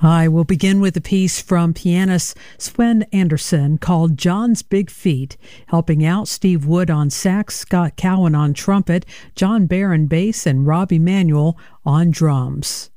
I will begin with a piece from pianist Sven Anderson called John's Big Feet, helping out Steve Wood on sax, Scott Cowan on trumpet, John Barron bass, and Rob Emanuel on drums.